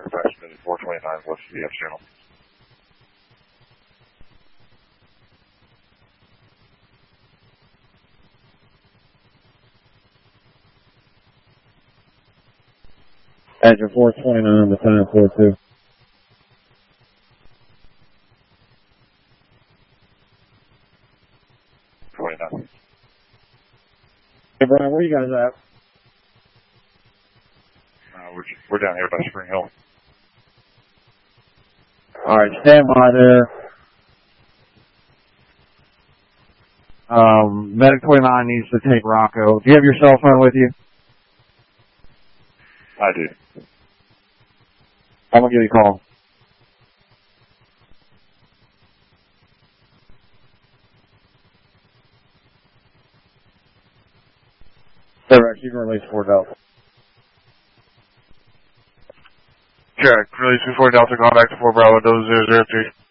Fairfax, 429 West VF channel. Azure 429 to sign 42. Hey, Brian, where you guys at? We're down here by Spring Hill. All right, stand by there. Medic 29 needs to take Rocco. Do you have your cell phone with you? I do. I'm going to give you a call. Fairfax, you can release 4 Delta. Check. Release 4 Delta, going back to 4 Bravo, 0003.